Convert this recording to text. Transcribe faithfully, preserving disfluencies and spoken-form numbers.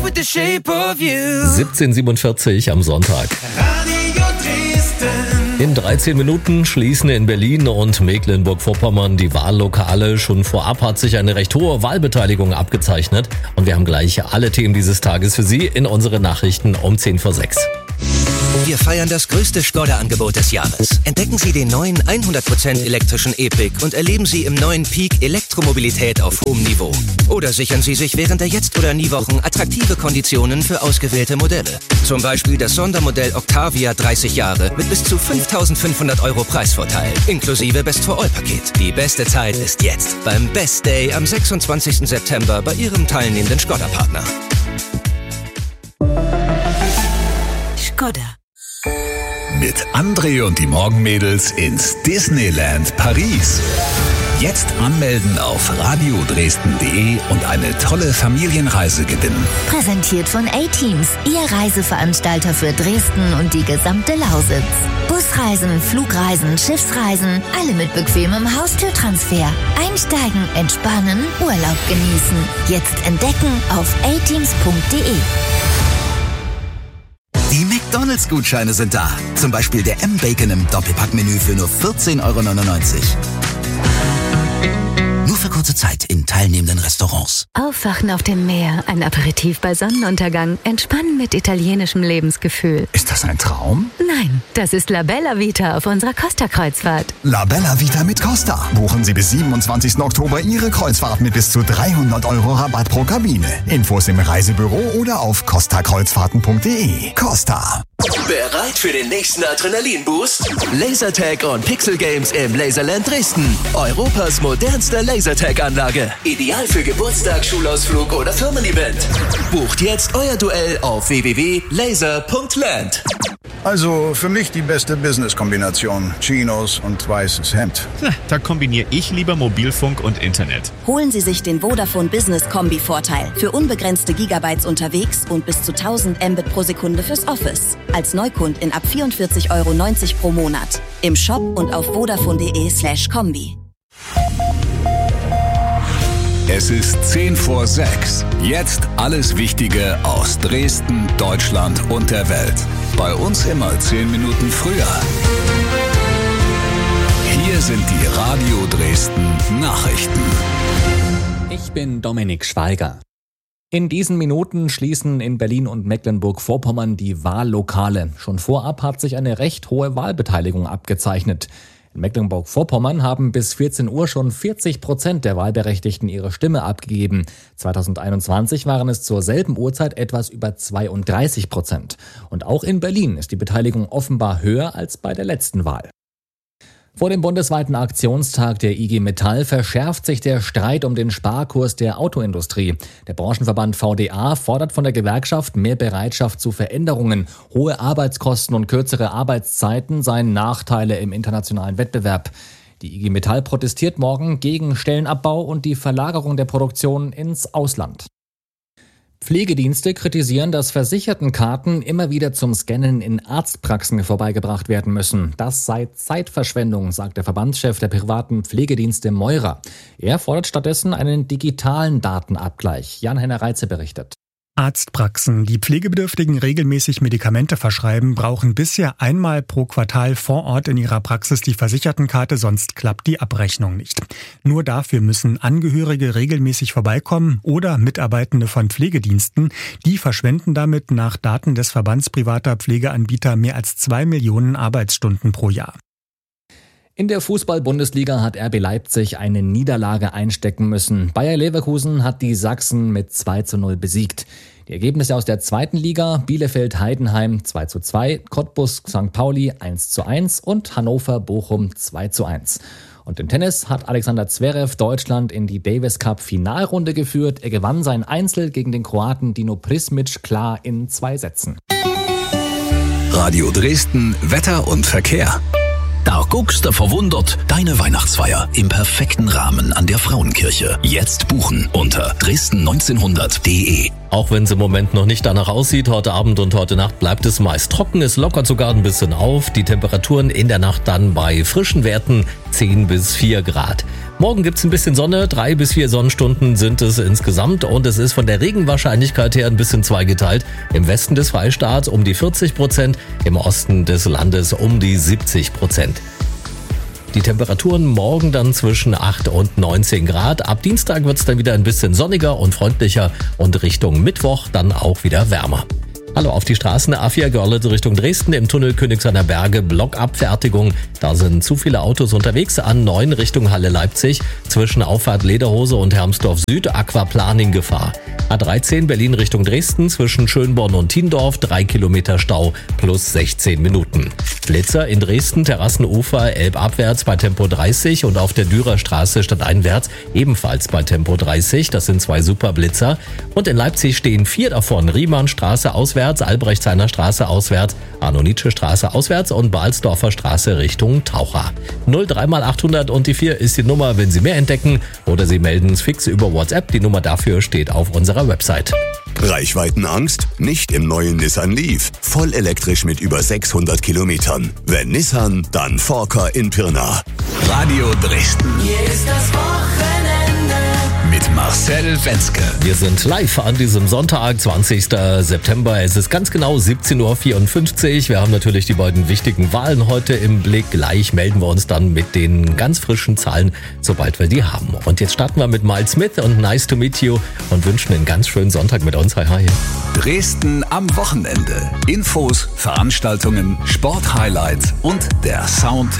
siebzehn siebenundvierzig am Sonntag. Radio Dresden. In dreizehn Minuten schließen in Berlin und Mecklenburg-Vorpommern die Wahllokale. Schon vorab hat sich eine recht hohe Wahlbeteiligung abgezeichnet. Und wir haben gleich alle Themen dieses Tages für Sie in unseren Nachrichten um zehn vor sechs. Wir feiern das größte Skoda-Angebot des Jahres. Entdecken Sie den neuen hundert Prozent elektrischen E-Pick und erleben Sie im neuen Peak Elektromobilität auf hohem Niveau. Oder sichern Sie sich während der Jetzt- oder Nie-Wochen attraktive Konditionen für ausgewählte Modelle. Zum Beispiel das Sondermodell Octavia dreißig Jahre mit bis zu fünftausendfünfhundert Euro Preisvorteil, inklusive Best-for-All-Paket. Die beste Zeit ist jetzt beim Best Day am sechsundzwanzigsten September bei Ihrem teilnehmenden Skoda-Partner. Skoda. Mit André und die Morgenmädels ins Disneyland Paris. Jetzt anmelden auf radio dresden punkt de und eine tolle Familienreise gewinnen. Präsentiert von A-Teams, Ihr Reiseveranstalter für Dresden und die gesamte Lausitz. Busreisen, Flugreisen, Schiffsreisen, alle mit bequemem Haustürtransfer. Einsteigen, entspannen, Urlaub genießen. Jetzt entdecken auf a teams punkt de. Die McDonalds-Gutscheine sind da. Zum Beispiel der M-Bacon im Doppelpackmenü für nur vierzehn Euro neunundneunzig. Nur für kurze Zeit in teilnehmenden Restaurants. Aufwachen auf dem Meer, ein Aperitif bei Sonnenuntergang, entspannen mit italienischem Lebensgefühl. Ist das ein Traum? Nein, das ist La Bella Vita auf unserer Costa-Kreuzfahrt. La Bella Vita mit Costa. Buchen Sie bis siebenundzwanzigsten Oktober Ihre Kreuzfahrt mit bis zu dreihundert Euro Rabatt pro Kabine. Infos im Reisebüro oder auf costa kreuzfahrten punkt de. Costa. Bereit für den nächsten Adrenalin-Boost? Lasertag und Pixel Games im Laserland Dresden. Europas modernste Lasertag-Anlage. Ideal für Geburtstag, Schulausflug oder Firmen-Event. Bucht jetzt euer Duell auf w w w punkt laser punkt land. Also für mich die beste Business-Kombination. Chinos und weißes Hemd. Na, da kombiniere ich lieber Mobilfunk und Internet. Holen Sie sich den Vodafone Business Kombi-Vorteil. Für unbegrenzte Gigabytes unterwegs und bis zu tausend Mbit pro Sekunde fürs Office. Als Neukundin ab vierundvierzig Euro neunzig pro Monat. Im Shop und auf vodafone punkt de slash kombi. Es ist zehn vor sechs. Jetzt alles Wichtige aus Dresden, Deutschland und der Welt. Bei uns immer zehn Minuten früher. Hier sind die Radio Dresden Nachrichten. Ich bin Dominik Schweiger. In diesen Minuten schließen in Berlin und Mecklenburg-Vorpommern die Wahllokale. Schon vorab hat sich eine recht hohe Wahlbeteiligung abgezeichnet. In Mecklenburg-Vorpommern haben bis vierzehn Uhr schon vierzig Prozent der Wahlberechtigten ihre Stimme abgegeben. zweitausendeinundzwanzig waren es zur selben Uhrzeit etwas über zweiunddreißig Prozent. Und auch in Berlin ist die Beteiligung offenbar höher als bei der letzten Wahl. Vor dem bundesweiten Aktionstag der I G Metall verschärft sich der Streit um den Sparkurs der Autoindustrie. Der Branchenverband V D A fordert von der Gewerkschaft mehr Bereitschaft zu Veränderungen. Hohe Arbeitskosten und kürzere Arbeitszeiten seien Nachteile im internationalen Wettbewerb. Die I G Metall protestiert morgen gegen Stellenabbau und die Verlagerung der Produktion ins Ausland. Pflegedienste kritisieren, dass Versichertenkarten immer wieder zum Scannen in Arztpraxen vorbeigebracht werden müssen. Das sei Zeitverschwendung, sagt der Verbandschef der privaten Pflegedienste Meurer. Er fordert stattdessen einen digitalen Datenabgleich. Jan-Henner Reitze berichtet. Arztpraxen, die Pflegebedürftigen regelmäßig Medikamente verschreiben, brauchen bisher einmal pro Quartal vor Ort in ihrer Praxis die Versichertenkarte, sonst klappt die Abrechnung nicht. Nur dafür müssen Angehörige regelmäßig vorbeikommen oder Mitarbeitende von Pflegediensten. Die verschwenden damit nach Daten des Verbands privater Pflegeanbieter mehr als zwei Millionen Arbeitsstunden pro Jahr. In der Fußball-Bundesliga hat R B Leipzig eine Niederlage einstecken müssen. Bayer Leverkusen hat die Sachsen mit zwei zu null besiegt. Die Ergebnisse aus der zweiten Liga: Bielefeld-Heidenheim zwei zu zwei, Cottbus Sankt Pauli eins zu eins und Hannover-Bochum zwei zu eins. Und im Tennis hat Alexander Zverev Deutschland in die Davis Cup Finalrunde geführt. Er gewann sein Einzel gegen den Kroaten Dino Prismic klar in zwei Sätzen. Radio Dresden, Wetter und Verkehr. Da guckst du verwundert, deine Weihnachtsfeier im perfekten Rahmen an der Frauenkirche. Jetzt buchen unter dresden neunzehnhundert punkt de. Auch wenn es im Moment noch nicht danach aussieht, heute Abend und heute Nacht bleibt es meist trocken. Es lockert sogar ein bisschen auf. Die Temperaturen in der Nacht dann bei frischen Werten zehn bis vier Grad. Morgen gibt's ein bisschen Sonne, drei bis vier Sonnenstunden sind es insgesamt und es ist von der Regenwahrscheinlichkeit her ein bisschen zweigeteilt. Im Westen des Freistaats um die vierzig Prozent, im Osten des Landes um die siebzig Prozent. Die Temperaturen morgen dann zwischen acht und neunzehn Grad. Ab Dienstag wird's dann wieder ein bisschen sonniger und freundlicher und Richtung Mittwoch dann auch wieder wärmer. Hallo auf die Straßen, A vier Görlitz Richtung Dresden im Tunnel Königshainer Berge, Blockabfertigung. Da sind zu viele Autos unterwegs. A neun Richtung Halle Leipzig, zwischen Auffahrt Lederhose und Hermsdorf Süd, Aquaplaning Gefahr. A dreizehn Berlin Richtung Dresden, zwischen Schönborn und Tiendorf, drei Kilometer Stau plus sechzehn Minuten. Blitzer in Dresden, Terrassenufer, Elbabwärts bei Tempo dreißig und auf der Dürerstraße stadteinwärts ebenfalls bei Tempo dreißig. Das sind zwei Superblitzer. Und in Leipzig stehen vier davon. Riemannstraße auswärts, Albrechtsheimer Straße auswärts, Arno-Nietzsche-Straße auswärts und Balsdorfer Straße Richtung Taucher. null drei mal achthundert und die vier ist die Nummer, wenn Sie mehr entdecken oder Sie melden es fix über WhatsApp. Die Nummer dafür steht auf unserer Website. Reichweitenangst? Nicht im neuen Nissan Leaf. Voll elektrisch mit über sechshundert Kilometern. Wenn Nissan, dann Forker in Pirna. Radio Dresden. Hier ist das Wochenende. Mit Marcel Wenzke. Wir sind live an diesem Sonntag, zwanzigsten September. Es ist ganz genau siebzehn Uhr vierundfünfzig. Wir haben natürlich die beiden wichtigen Wahlen heute im Blick. Gleich melden wir uns dann mit den ganz frischen Zahlen, sobald wir die haben. Und jetzt starten wir mit Miles Smith und Nice to Meet You und wünschen einen ganz schönen Sonntag mit uns. Hi, hi. Dresden am Wochenende. Infos, Veranstaltungen, Sporthighlights und der Sound